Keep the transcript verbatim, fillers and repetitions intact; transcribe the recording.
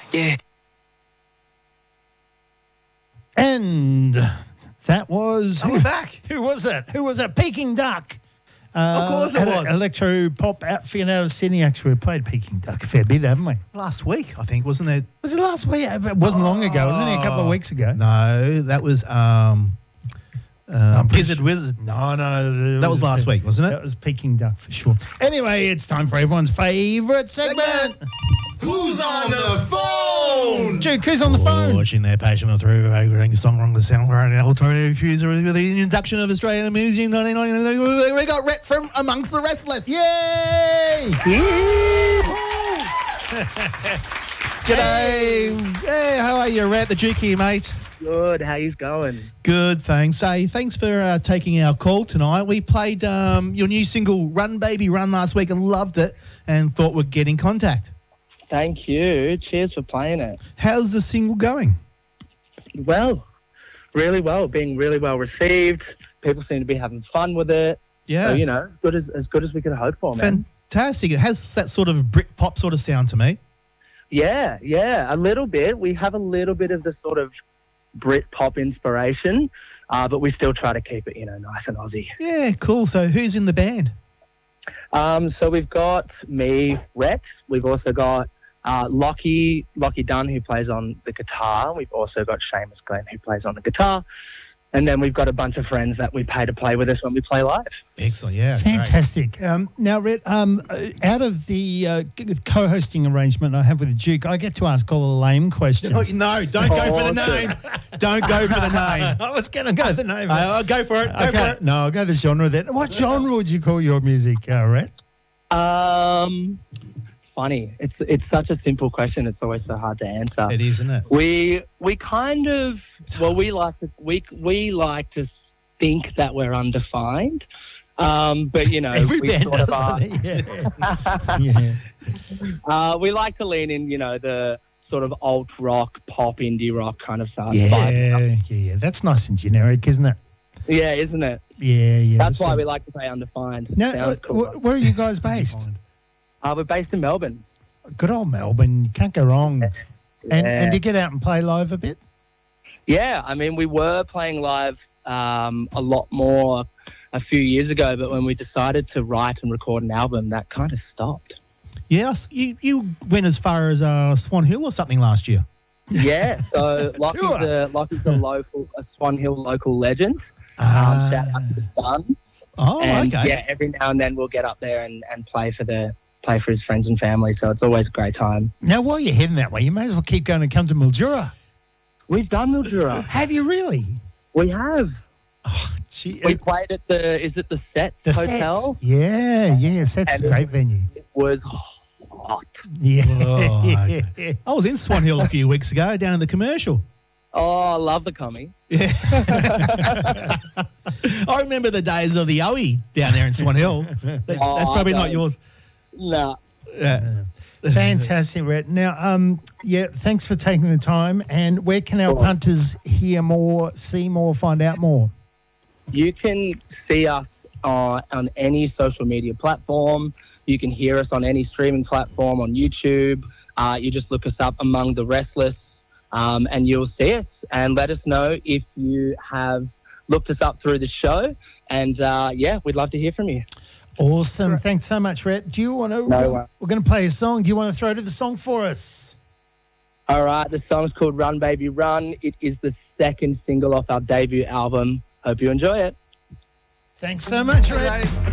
Yeah. And that was... Oh, we're back. Who was that? Who was that? Peking Duck. Uh, Of course it had a was. Electro pop outfit out of Sydney. Actually, we played Peking Duck a fair bit, haven't we? Last week, I think, wasn't there? Was it last week? It wasn't long ago. It was only a couple of weeks ago. No, that was um, uh, pretty Gizzard sure- Wizard. No, no. it That was last Pe- week, wasn't it? That was Peking Duck for sure. Anyway, it's time for everyone's favourite segment. Who's on the phone? Duke, who's on the phone? Watching their patient through getting song wrong the sound right now to refuse with the induction of Australian music. We got Rhett from Amongst the Restless. Yay! G'day. Hey, how are you, Rhett? The Duke here, mate. Good. How you going? Good, thanks. Hey, thanks for uh, taking our call tonight. We played um, your new single, Run Baby Run, last week and loved it and thought we'd get in contact. Thank you. Cheers for playing it. How's the single going? Well, really well. Being really well received. People seem to be having fun with it. Yeah. So, you know, as good as as good as we could hope for, man. Fantastic. It has that sort of Brit pop sort of sound to me. Yeah, yeah, a little bit. We have a little bit of the sort of Brit pop inspiration, uh, but we still try to keep it, you know, nice and Aussie. Yeah, cool. So who's in the band? Um, so we've got me, Rhett. We've also got uh, Lockie, Lockie Dunn, who plays on the guitar. We've also got Seamus Glenn, who plays on the guitar. And then we've got a bunch of friends that we pay to play with us when we play live. Excellent, yeah. Fantastic. Um, now, Rhett, um, uh, out of the uh, g- co-hosting arrangement I have with the Duke, I get to ask all the lame questions. No, don't go for the name. Don't go for the name. I was going to go the name. Uh, go for it. Go okay. for it. No, I'll go the genre then. What genre would you call your music, uh, Rhett? Um, it's funny. It's it's such a simple question. It's always so hard to answer. It is, isn't it? We we kind of well we like to we we like to think that we're undefined, um, but you know Every we band sort of does, are. I think. Yeah. yeah. Uh, we like to lean in, you know, the sort of alt rock, pop, indie rock kind of side. Yeah, vibe. yeah, yeah. That's nice and generic, isn't it? Yeah, isn't it? Yeah, yeah. That's why So- we like to say undefined. Now, uh, Sounds cool. wh- where are you guys based? Uh, we're based in Melbourne. Good old Melbourne. You can't go wrong. And, Yeah. and to get out and play live a bit? Yeah, I mean, we were playing live um, a lot more a few years ago, but when we decided to write and record an album, that kind of stopped. Yes, you, you went as far as uh, Swan Hill or something last year. Yeah, so Lockie's Tour. a, Lockie's a local, a Swan Hill local legend. Ah. Um, shout out to the Suns. Oh, and okay. yeah, every now and then we'll get up there and, and play for the play for his friends and family. So it's always a great time. Now, while you're heading that way, you may as well keep going and come to Mildura. We've done Mildura. Have you really? We have. Gee, We played at the is it the Sets the Hotel? Sets. Yeah, yeah. Sets is And a great it- venue. It was hot. Yeah. Oh, okay. I was in Swan Hill a few weeks ago down in the commercial. Oh, I love the commie. Yeah. I remember the days of the O E down there in Swan Hill. That- That's Oh, probably I not don't. yours. Nah. Yeah. Fantastic, Rhett. Now, um, yeah, thanks for taking the time. And where can our Of course. punters hear more, see more, find out more? You can see us uh, on any social media platform. You can hear us on any streaming platform on YouTube. Uh, you just look us up Among the Restless, um, and you'll see us. And let us know if you have looked us up through the show. And uh, yeah, we'd love to hear from you. Awesome. Thanks so much, Rhett. Do you want to? No we're worries. we're going to play a song. Do you want to throw to the song for us? All right, the song's called Run Baby Run. It is the second single off our debut album. Hope you enjoy it. Thanks so much, Rhett.